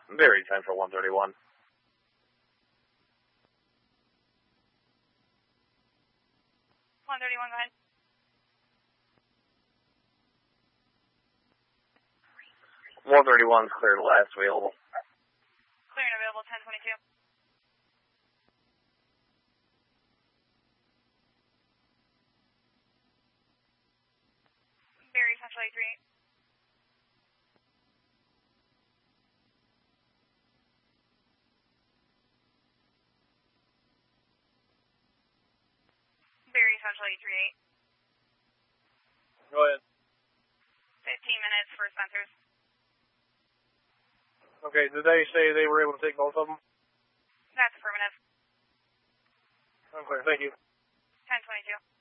Very 10 for 131. Go ahead. 131's cleared last available. Clear and available, 1022. Barry, Central 838. Barry, Central 838. Go ahead. 15 minutes for Spencer's. Okay, did they say they were able to take both of them? That's affirmative. Okay, thank you. 1022.